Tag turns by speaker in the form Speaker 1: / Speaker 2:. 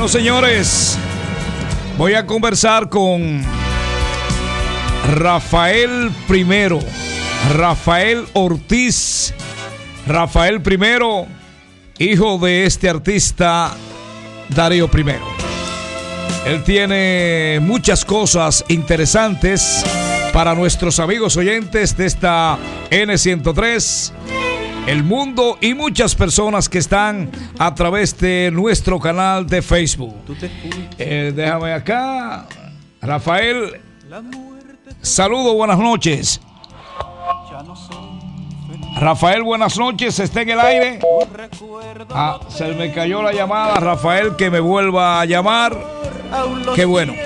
Speaker 1: Bueno, señores, voy a conversar con Rafael I, Rafael Ortiz. Rafael I, hijo de este artista Darío I. Él tiene muchas cosas interesantes para nuestros amigos oyentes de esta N103, El Mundo y muchas personas que están a través de nuestro canal de Facebook. Déjame acá. Rafael, saludo, buenas noches. Rafael, buenas noches, está en el aire. Se me cayó la llamada. Rafael, que me vuelva a llamar. Qué bueno.